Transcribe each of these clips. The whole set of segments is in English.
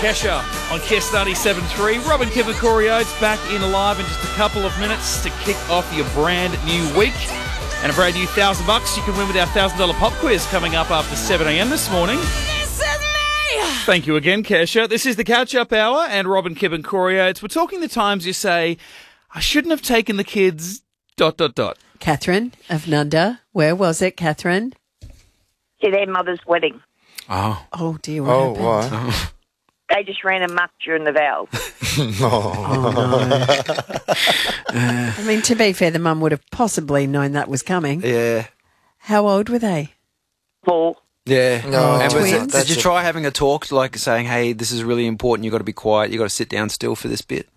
Kesha on Kiss 97.3. Robin, Kevin, Corey Oates back in live in just a couple of minutes to kick off your brand new week. And a brand new $1,000 you can win with our $1,000 pop quiz coming up after 7 a.m. this morning. This is me! Thank you again, Kesha. This is the Catch-Up Hour and Robin, Kevin, Corey Oates. We're talking the times you say, I shouldn't have taken the kids... ... Catherine of Nunda. Where was it, Catherine? To their mother's wedding. Oh. Oh, dear. What happened? Why? They just ran amok during the vows. I mean, to be fair, the mum would have possibly known that was coming. Yeah. How old were they? 4. Yeah. No. And Twins? did you try having a talk, like saying, hey, this is really important, you've got to be quiet, you've got to sit down still for this bit?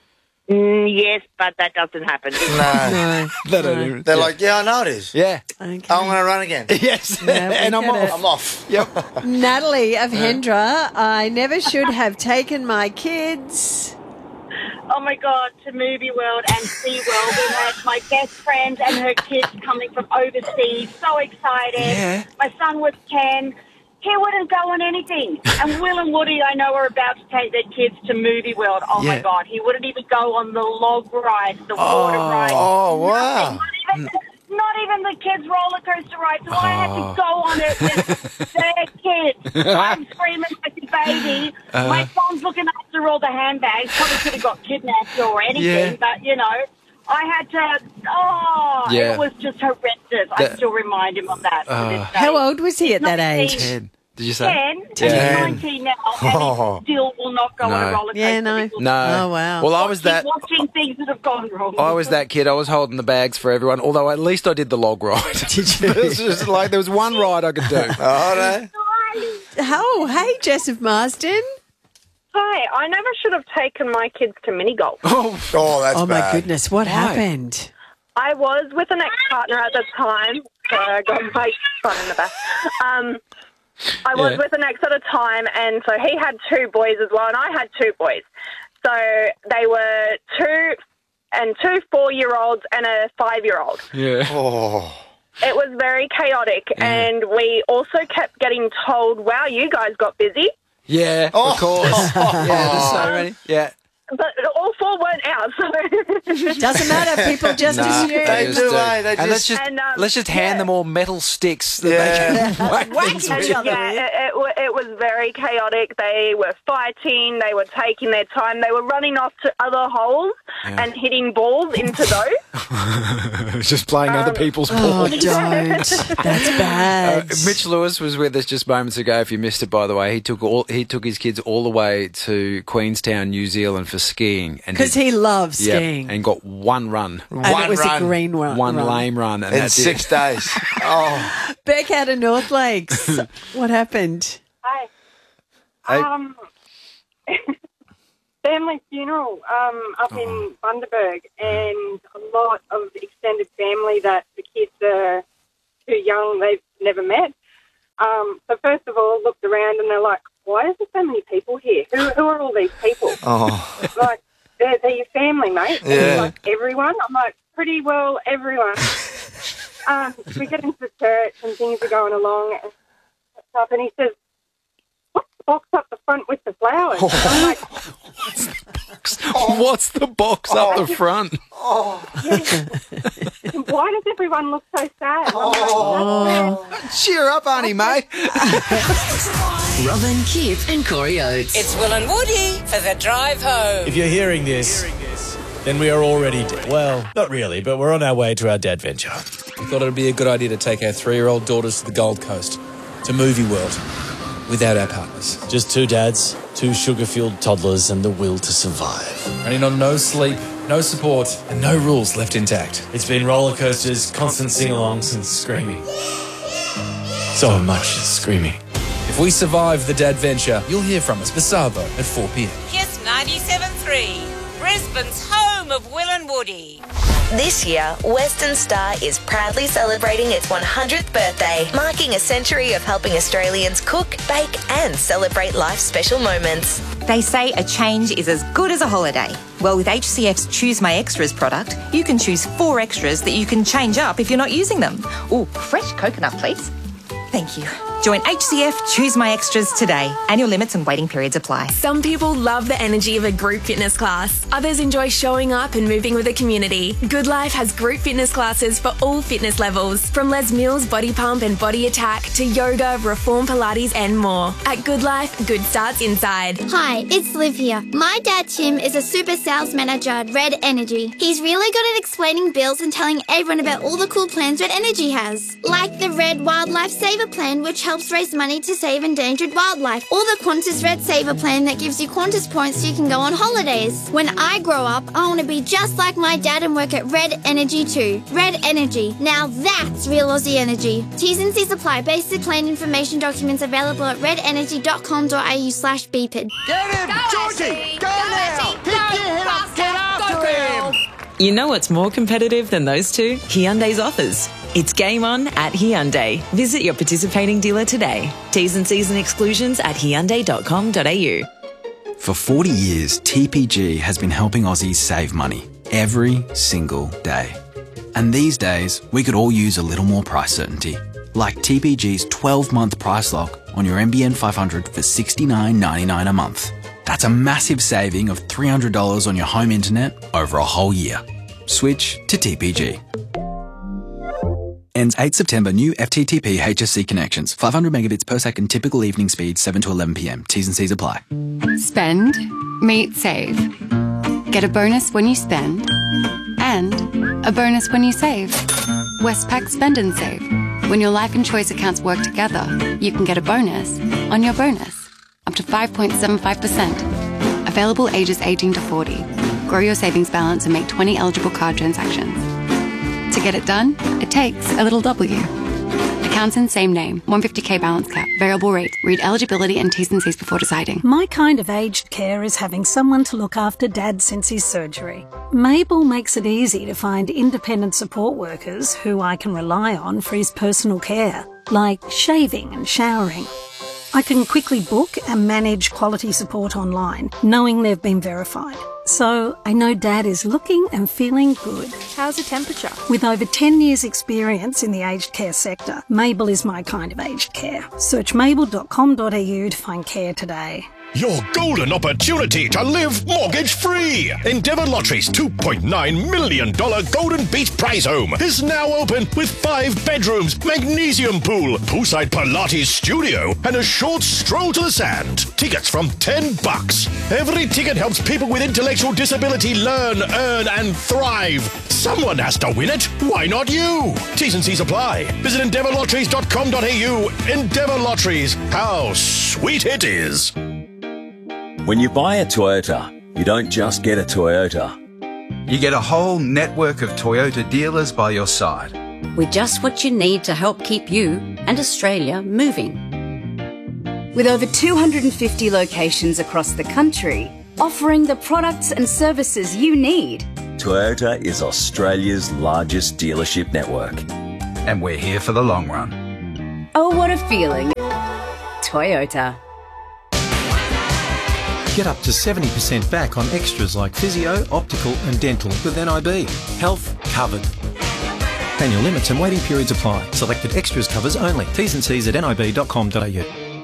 Yes, but that doesn't happen. No. They're like, yeah, I know it is. Yeah. Okay. I'm going to run again. Yes. Yeah, we and I'm get off. it. I'm off. Yep. Natalie of Hendra. I never should have taken my kids. Oh my God, to Movie World and SeaWorld. We had my best friend and her kids coming from overseas. So excited. Yeah. My son was 10. He wouldn't go on anything. And Will and Woody, I know, are about to take their kids to Movie World. Oh my Yeah. God, he wouldn't even go on the log ride, the water ride. Oh, wow. Not even the kids' roller coaster ride. So I had to go on it with their kids. I'm screaming like a baby. My son's looking after all the handbags. Probably could have got kidnapped or anything, Yeah. but you know, I had to. Yeah. It was just horrendous. I still remind him of that. to this day. How old was he at that age? 10. Did you say? 10. He's 10. 19 now, and he still will not go on a No. roller coaster. Yeah, no. because No. Oh, wow. Well, I was that. watching things that have gone wrong. I was that kid. I was holding the bags for everyone, although at least I did the log ride. Did you? It was just like there was one ride I could do. Oh, no. Oh, hey, Jess of Marsden. Hi, I never should have taken my kids to mini golf. Oh, that's Oh, my bad. goodness. What Why? happened? I was with an ex-partner at the time. I got my son in the back. I was with an ex at a time, and so he had 2 boys as well, and I had 2 boys. So they were 2 4-year-olds and a 5-year-old. Yeah. Oh. It was very chaotic, and we also kept getting told, wow, you guys got busy. Yeah, Oh. of course. Yeah, there's so many. Yeah. But all 4 weren't out, so... Doesn't matter. People just assume. They just do, do. eh? They And just... let's just hand them all metal sticks that Yeah. they can whack Whack things each with. other. Yeah, it was very chaotic. They were fighting. They were taking their time. They were running off to other holes and hitting balls into those. Just playing other people's Oh, balls. don't. That's bad. Mitch Lewis was with us just moments ago. If you missed it, by the way, he took his kids all the way to Queenstown, New Zealand for skiing, and Because he loves yeah, skiing. and got one run, And it was a green run. one lame run, and In that's 6 it. days. Oh. Beck out of North Lakes. What happened? Hi. Hey. Family funeral up in Bundaberg, and a lot of extended family that the kids are too young, they've never met. So first of all, looked around and they're like, why is there so many people here? Who are all these people? Oh. Like, they're your family, mate. And Yeah. he's like, everyone? I'm like, pretty well everyone. We get into the church and things are going along and stuff, and he says, what's the box up the front with the flowers? I'm like, What's the box up the front? why does everyone look so sad? I'm like, Cheer up, honey, mate. Robin, Kip and Corey Oates. It's Will and Woody for the drive home. If you're hearing this, then we are already dead. Well, not really, but we're on our way to our dad venture. We thought it would be a good idea to take our 3-year-old daughters to the Gold Coast, to Movie World, without our partners. Just 2 dads, 2 sugar-fueled toddlers, and the will to survive. Running on no sleep, no support, and no rules left intact. It's been roller coasters, constant sing-alongs, and screaming. So much screaming. If we survive the dad venture, you'll hear from us for Savo at 4 p.m. Kiss 97.3, Brisbane's home of Will and Woody. This year, Western Star is proudly celebrating its 100th birthday, marking a century of helping Australians cook, bake and celebrate life's special moments. They say a change is as good as a holiday. Well, with HCF's Choose My Extras product, you can choose 4 extras that you can change up if you're not using them. Oh, fresh coconut, please. Thank you. Join HCF Choose My Extras today. Annual limits and waiting periods apply. Some people love the energy of a group fitness class. Others enjoy showing up and moving with a community. Good Life has group fitness classes for all fitness levels, from Les Mills Body Pump and Body Attack to yoga, Reform Pilates and more. At Good Life, good starts inside. Hi, it's Liv here. My dad Tim is a super sales manager at Red Energy. He's really good at explaining bills and telling everyone about all the cool plans Red Energy has. Like the Red Wildlife Saver Plan, which helps raise money to save endangered wildlife. Or the Qantas Red Saver Plan that gives you Qantas points so you can go on holidays. When I grow up, I want to be just like my dad and work at Red Energy too. Red Energy. Now that's real Aussie energy. T's and C's apply. Basic plan information documents available at redenergy.com.au/BPID. Get him! Georgie! Go now! Pick your head up! Get after him! You know what's more competitive than those two? Hyundai's offers. It's game on at Hyundai. Visit your participating dealer today. T's and C's and exclusions at hyundai.com.au. For 40 years, TPG has been helping Aussies save money every single day. And these days, we could all use a little more price certainty. Like TPG's 12-month price lock on your NBN 500 for $69.99 a month. That's a massive saving of $300 on your home internet over a whole year. Switch to TPG. Ends 8 September. New FTTP HSC connections. 500 megabits per second. Typical evening speed 7 to 11 p.m. T's and C's apply. Spend, meet, save. Get a bonus when you spend and a bonus when you save. Westpac Spend and Save. When your life and choice accounts work together, you can get a bonus on your bonus. Up to 5.75%. Available ages 18 to 40. Grow your savings balance and make 20 eligible card transactions. To get it done, it takes a little W. Accounts in same name. 150k balance cap. Variable rate. Read eligibility and T's and C's before deciding. My kind of aged care is having someone to look after Dad since his surgery. Mabel makes it easy to find independent support workers who I can rely on for his personal care, like shaving and showering. I can quickly book and manage quality support online, knowing they've been verified. So I know Dad is looking and feeling good. How's the temperature? With over 10 years' experience in the aged care sector, Mabel is my kind of aged care. Search mabel.com.au to find care today. Your golden opportunity to live mortgage-free. Endeavour Lottery's $2.9 million Golden Beach Prize Home is now open with 5 bedrooms, magnesium pool, poolside Pilates studio, and a short stroll to the sand. Tickets from $10. Every ticket helps people with intellectual disability learn, earn, and thrive. Someone has to win it. Why not you? T's and C's apply. Visit endeavourlotteries.com.au. Endeavour Lotteries. How sweet it is. When you buy a Toyota, you don't just get a Toyota. You get a whole network of Toyota dealers by your side. With just what you need to help keep you and Australia moving. With over 250 locations across the country, offering the products and services you need. Toyota is Australia's largest dealership network. And we're here for the long run. Oh, what a feeling. Toyota. Get up to 70% back on extras like physio, optical and dental with NIB. Health covered. Annual limits and waiting periods apply. Selected extras covers only. T's and C's at nib.com.au.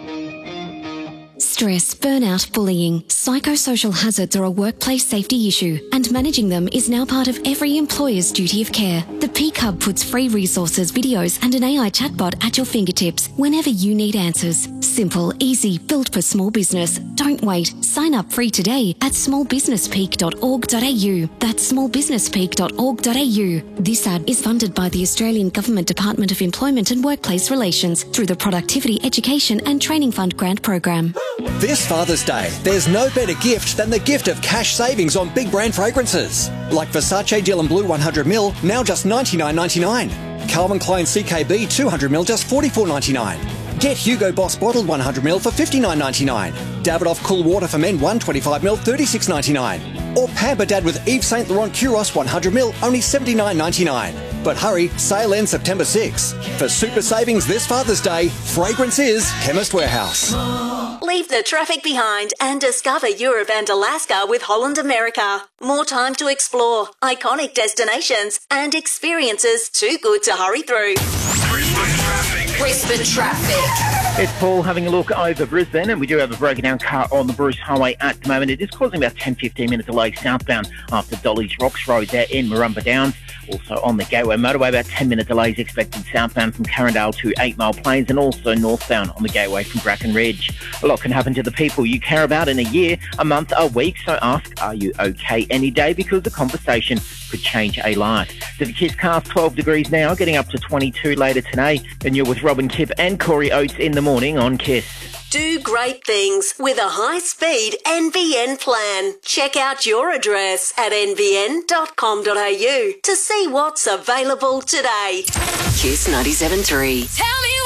Stress, burnout, bullying, psychosocial hazards are a workplace safety issue, and managing them is now part of every employer's duty of care. The Peak Hub puts free resources, videos and an AI chatbot at your fingertips whenever you need answers. Simple, easy, built for small business. Don't wait. Sign up free today at smallbusinesspeak.org.au. That's smallbusinesspeak.org.au. This ad is funded by the Australian Government Department of Employment and Workplace Relations through the Productivity, Education and Training Fund grant program. This Father's Day, there's no better gift than the gift of cash savings on big brand fragrances. Like Versace Dylan Blue 100ml, now just $99.99. Calvin Klein CKB 200ml, just $44.99. Get Hugo Boss bottled 100ml for $59.99. Davidoff Cool Water for Men 125ml, $36.99. Or Pamper Dad with Yves Saint Laurent Kuros 100ml, only $79.99. But hurry, sale ends September 6. For super savings this Father's Day, fragrance is Chemist Warehouse. Leave the traffic behind and discover Europe and Alaska with Holland America. More time to explore, iconic destinations and experiences too good to hurry through. Brisbane traffic. It's Paul having a look over Brisbane, and we do have a broken down car on the Bruce Highway at the moment. It is causing about 10-15 minute delay southbound after Dolly's Rocks Road there in Marumba Downs. Also on the Gateway Motorway, about 10 minute delays expected southbound from Carindale to 8 Mile Plains, and also northbound on the Gateway from Bracken Ridge. A lot can happen to the people you care about in a year, a month, a week, so ask, are you okay any day? Because the conversation could change a life. To the Kiss Cast, 12 degrees now, getting up to 22 later today. And you're with Robin Kipp and Corey Oates in the morning on Kiss. Do great things with a high-speed NBN plan. Check out your address at nbn.com.au to see what's available today. Kiss 97.3. Tell me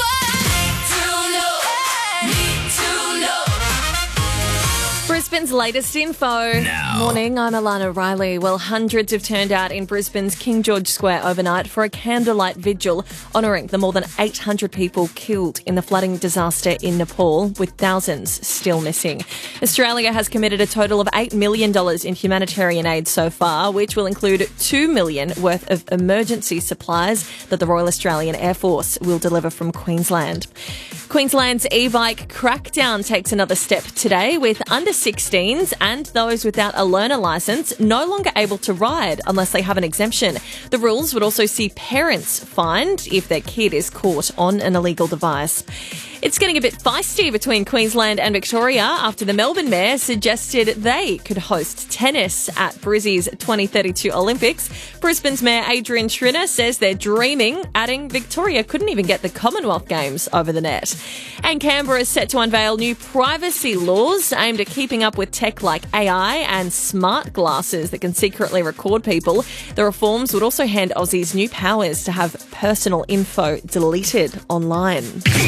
Brisbane's latest info. Morning, I'm Alana Riley. Well, hundreds have turned out in Brisbane's King George Square overnight for a candlelight vigil honouring the more than 800 people killed in the flooding disaster in Nepal, with thousands still missing. Australia has committed a total of $8 million in humanitarian aid so far, which will include $2 million worth of emergency supplies that the Royal Australian Air Force will deliver from Queensland. Queensland's e-bike crackdown takes another step today, with under 16s and those without a learner licence no longer able to ride unless they have an exemption. The rules would also see parents fined if their kid is caught on an illegal device. It's getting a bit feisty between Queensland and Victoria after the Melbourne Mayor suggested they could host tennis at Brizzy's 2032 Olympics. Brisbane's Mayor Adrian Schrinner says they're dreaming, adding Victoria couldn't even get the Commonwealth Games over the net. And Canberra is set to unveil new privacy laws aimed at keeping up with tech like AI and smart glasses that can secretly record people. The reforms would also hand Aussies new powers to have personal info deleted online.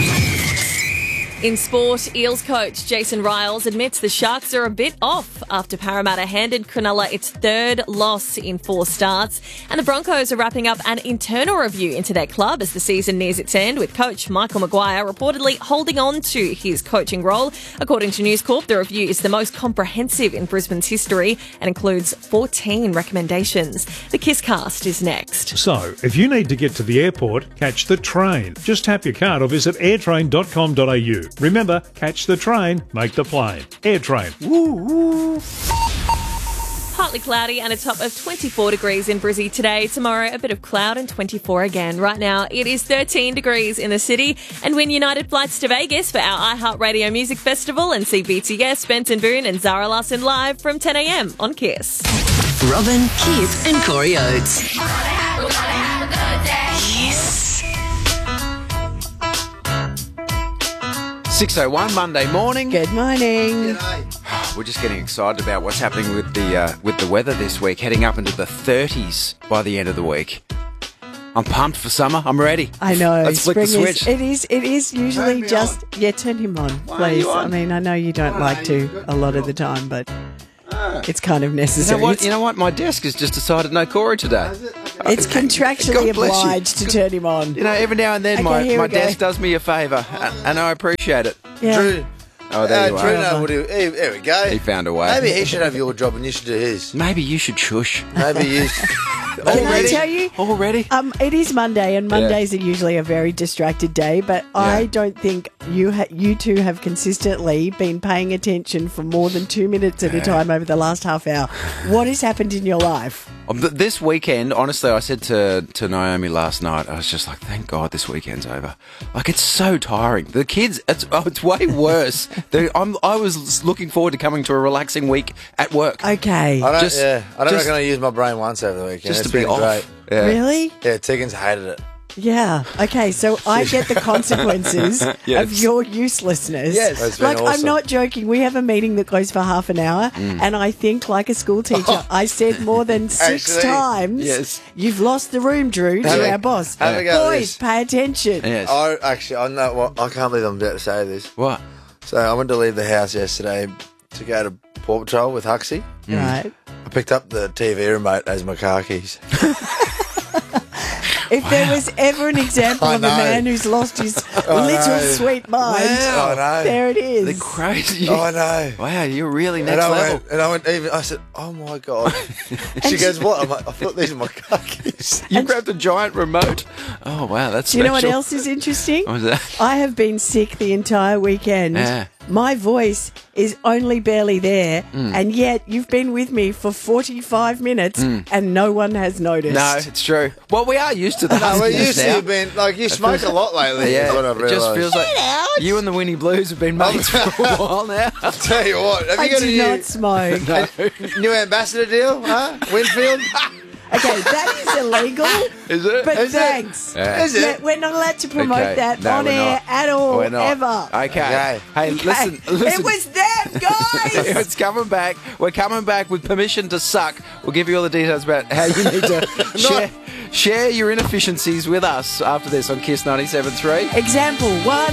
In sport, Eels coach Jason Riles admits the Sharks are a bit off after Parramatta handed Cronulla its third loss in 4 starts. And the Broncos are wrapping up an internal review into their club as the season nears its end, with coach Michael Maguire reportedly holding on to his coaching role. According to News Corp, the review is the most comprehensive in Brisbane's history and includes 14 recommendations. The Kiss Cast is next. So, if you need to get to the airport, catch the train. Just tap your card or visit airtrain.com.au. Remember, catch the train, make the plane. AirTrain. Woo woo. Partly cloudy and a top of 24 degrees in Brizzy today. Tomorrow, a bit of cloud and 24 again. Right now, it is 13 degrees in the city. And win United flights to Vegas for our iHeartRadio Music Festival and see BTS, Benson Boone and Zara Larsson live from 10 a.m. on Kiss. Robin, Kipp and Corey Oates. Kiss. 6:01 Monday morning. Good morning. We're just getting excited about what's happening with the weather this week, heading up into the 30s by the end of the week. I'm pumped for summer. I'm ready. I know. Let's flick the switch. It is usually just turn him on, please. I mean, I know you don't like to a lot of the time, but it's kind of necessary. You know what? My desk has just decided no Corey today. It's contractually obliged to turn him on. You know, every now and then my desk does me a favour, and I appreciate it. Yeah. Drew. Oh, there you are. There we go. He found a way. Maybe he should have your job and you should do his. Maybe you should shush. Maybe you Can I tell you? Already? It is Monday, and Mondays are usually a very distracted day, but I don't think you two have consistently been paying attention for more than 2 minutes at a time over the last half hour. What has happened in your life? This weekend, honestly, I said to Naomi last night, I was just like, thank God this weekend's over. Like, it's so tiring. The kids, it's way worse. I was looking forward to coming to a relaxing week at work. Okay. I don't reckon I used my brain once over the weekend. Just to be off. Great. Yeah. Really? Yeah, Tegan's hated it. Yeah. Okay, so I get the consequences of your uselessness. Yes. That's been awesome. I'm not joking. We have a meeting that goes for half an hour, and I think, like a school teacher, I said more than 6 times, you've lost the room, Drew, to our boss. Boys, pay attention. Yes. I know what, I can't believe I'm about to say this. What? So I went to leave the house yesterday to go to Paw Patrol with Huxley. Right. I picked up the TV remote as my car keys. If there was ever an example I of a know. man who's lost his I little know. sweet mind, I know. there it is. They're crazy. I know. Wow, you're really next And I level. went, and I said, "Oh my god!" She goes, "What?" I'm like, "I thought these are my car keys." You grabbed a giant remote. Oh, wow, that's Do you know what special. else is interesting? What was that? I have been sick the entire weekend. Yeah. My voice is only barely there, Mm. and yet you've been with me for 45 minutes and no one has noticed. No, it's true. Well, we are used to that. No, we're used to you being like you smoke a lot lately. Yeah, is what I've it just realised. feels like you and the Winnie Blues have been mates for a while now. I'll tell you what. Have I you got do not smoke. new ambassador deal? Huh? Winfield? Okay, that is illegal. Is it? But Is it? thanks. Yeah. Is it? Yeah, we're not allowed to promote Okay. that No, on we're air not. at all, We're not. ever. Okay. Hey, listen. It was them, guys. It's coming back. We're coming back with permission to suck. We'll give you all the details about how you need to share your inefficiencies with us after this on Kiss 97.3. Example 1.